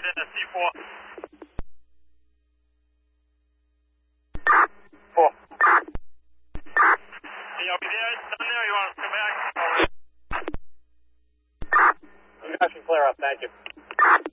within the C4. 4. You'll be there, done there, you want us to come back? You guys can clear up, thank you.